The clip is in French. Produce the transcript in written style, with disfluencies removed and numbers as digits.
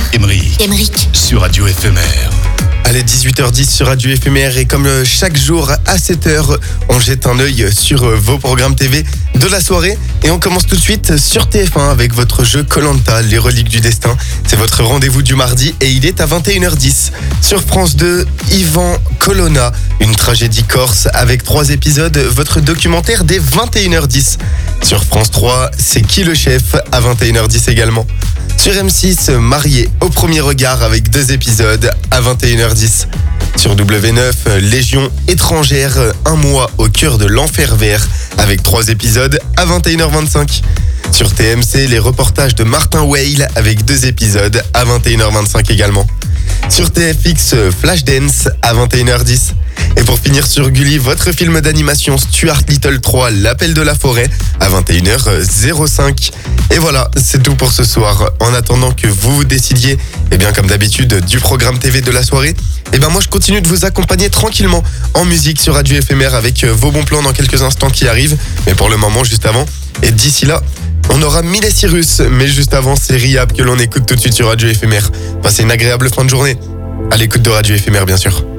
Émeric. Sur Radio Éphémère. Allez, 18h10 sur Radio Éphémère et comme chaque jour à 7h, on jette un œil sur vos programmes TV de la soirée et on commence tout de suite sur TF1 avec votre jeu Koh-Lanta, les reliques du destin. C'est votre rendez-vous du mardi et il est à 21h10. Sur France 2, Ivan Colonna, une tragédie corse avec 3 épisodes, votre documentaire dès 21h10. Sur France 3, c'est Qui le chef à 21h10 également. Sur M6, Marié au premier regard avec 2 épisodes à 21h10. Sur W9, Légion étrangère, un mois au cœur de l'enfer vert avec 3 épisodes à 21h25. Sur TMC, les reportages de Martin Weil avec 2 épisodes à 21h25 également. Sur TFX, Flashdance à 21h10. Et pour finir sur Gulli, votre film d'animation Stuart Little 3, L'appel de la forêt à 21h05. Et voilà, c'est tout pour ce soir. En attendant que vous décidiez, comme d'habitude, du programme TV de la soirée, moi je continue de vous accompagner tranquillement en musique sur Radio Éphémère avec vos bons plans dans quelques instants qui arrivent. Mais pour le moment, juste avant, et d'ici là, on aura Miley Cyrus. Mais juste avant, c'est Rihab que l'on écoute tout de suite sur Radio Éphémère. Passez une agréable fin de journée. À l'écoute de Radio Éphémère, bien sûr.